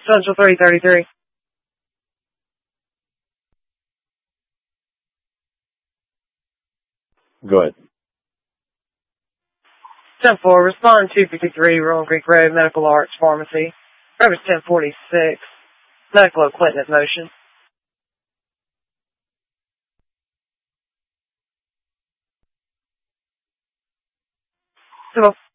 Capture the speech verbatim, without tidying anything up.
Central three thirty-three. Go ahead. ten four, respond two fifty-three, Rolling Creek Road, Medical Arts Pharmacy. Reference ten forty-six, Medical Equipment Motion. Hello.